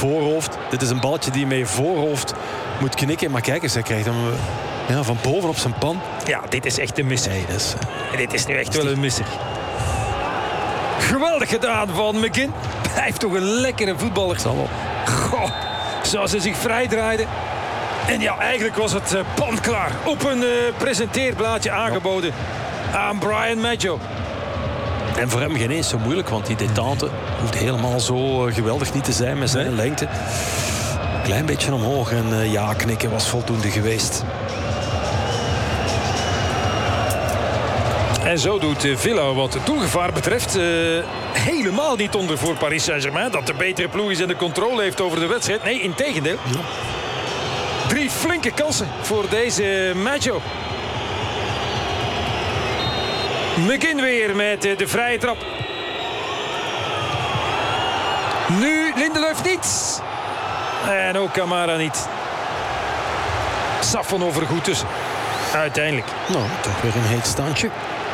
voorhoofd. Dit is een balletje die met je voorhoofd moet knikken. Maar kijk eens, hij krijgt hem van boven op zijn pan. Ja, dit is echt een misser. Nee, Dit is nu echt wel een misser. Geweldig gedaan van McGinn. Blijft toch een lekkere voetballer. Goh, zoals hij zich vrijdraaide. En ja, eigenlijk was het pan klaar. Op een presenteerblaadje aangeboden aan Brian Maggio. En voor hem geen eens zo moeilijk, want die détente hoeft helemaal zo geweldig niet te zijn met zijn lengte. Klein beetje omhoog en ja, knikken was voldoende geweest. En zo doet Villa wat het doelgevaar betreft helemaal niet onder voor Paris Saint-Germain. Dat de betere ploeg is en de controle heeft over de wedstrijd. Nee, integendeel. Ja. 3 flinke kansen voor deze Maggio. McGinn weer met de vrije trap. Nu Lindelöf niet. En ook Kamara niet. Safon overgoed tussen. Uiteindelijk. Nou, toch weer een heet standje.